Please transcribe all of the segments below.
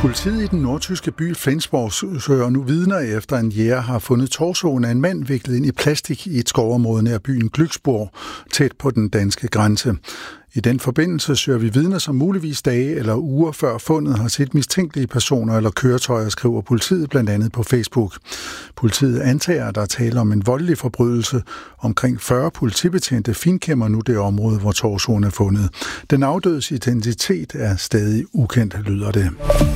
Politiet i den nordtyske by Flensborg søger nu vidner efter en jæger har fundet torsoen af en mand viklet ind i plastik i et skovområde nær byen Glücksborg, tæt på den danske grænse. I den forbindelse søger vi vidner, som muligvis dage eller uger før fundet har set mistænkelige personer eller køretøjer, skriver politiet blandt andet på Facebook. Politiet antager, at der er tale om en voldelig forbrydelse. Omkring 40 politibetjente finkæmmer nu det område, hvor torsoen er fundet. Den afdødes identitet er stadig ukendt, lyder det.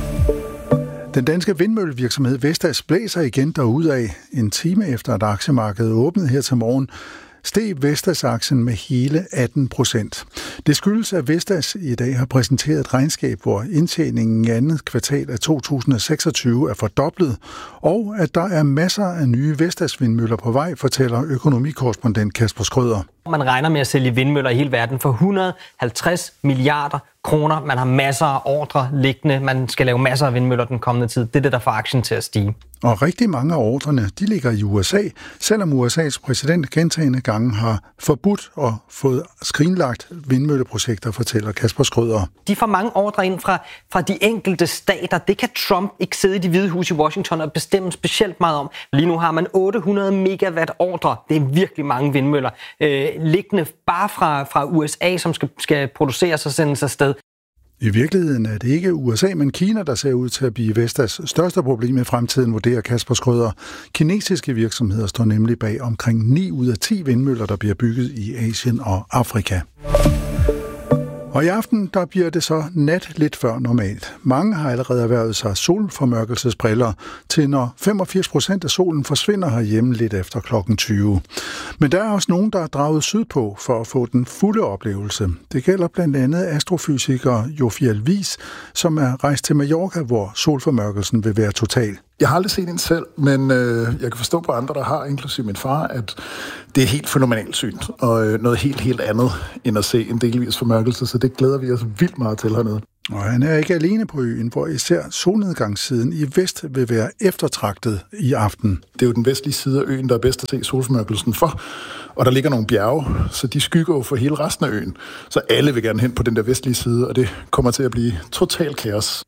Den danske vindmøllevirksomhed Vestas blæser igen derudad. En time efter at aktiemarkedet åbnede her til morgen, steg Vestas-aktien med hele 18%. Det skyldes, at Vestas i dag har præsenteret et regnskab, hvor indtjeningen i andet kvartal af 2026 er fordoblet, og at der er masser af nye Vestas-vindmøller på vej, fortæller økonomikorrespondent Kasper Schrøder. Man regner med at sælge vindmøller i hele verden for 150 milliarder kroner. Man har masser af ordre liggende. Man skal lave masser af vindmøller den kommende tid. Det er det, der får aktien til at stige. Og rigtig mange af ordrene, de ligger i USA, selvom USA's præsident gentagne gange har forbudt og fået skrinlagt vindmølleprojekter, fortæller Kasper Schrøder. De får mange ordre ind fra de enkelte stater. Det kan Trump ikke sidde i Det Hvide Hus i Washington og bestemme specielt meget om. Lige nu har man 800 megawatt ordre. Det er virkelig mange vindmøller. Liggende bare fra USA, som skal produceres og sendes afsted. I virkeligheden er det ikke USA, men Kina, der ser ud til at blive Vestas største problem i fremtiden, vurderer Kasper Schrøder. Kinesiske virksomheder står nemlig bag omkring 9 ud af 10 vindmøller, der bliver bygget i Asien og Afrika. Og i aften, der bliver det så nat lidt før normalt. Mange har allerede erhvervet sig solformørkelsesbriller til, når 85% af solen forsvinder herhjemme lidt efter klokken 20. Men der er også nogen, der er draget sydpå for at få den fulde oplevelse. Det gælder blandt andet astrofysiker Jofiel Wies, som er rejst til Mallorca, hvor solformørkelsen vil være total. Jeg har aldrig set en selv, men jeg kan forstå på andre, der har, inklusive min far, at det er helt fænomenalt syn, og noget helt andet end at se en delvis formørkelse, så det glæder vi os vildt meget til hernede. Og han er ikke alene på øen, hvor især solnedgangssiden i vest vil være eftertragtet i aften. Det er jo den vestlige side af øen, der er bedst at se solformørkelsen for, og der ligger nogle bjerge, så de skygger jo for hele resten af øen. Så alle vil gerne hen på den der vestlige side, og det kommer til at blive total kaos.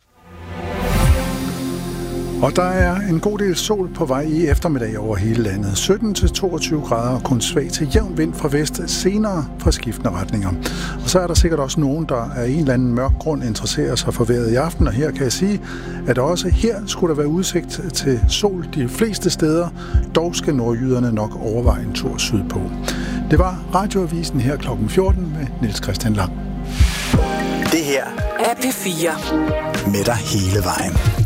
Og der er en god del sol på vej i eftermiddag over hele landet. 17-22 grader og kun svag til jævn vind fra vest, senere fra skiftende retninger. Og så er der sikkert også nogen, der af en eller anden mørk grund interesserer sig for vejret i aften. Og her kan jeg sige, at også her skulle der være udsigt til sol de fleste steder. Dog skal nordjyderne nok overveje en tur sydpå. Det var Radioavisen her kl. 14 med Niels Christian Lang. Det her er P4. Med dig hele vejen.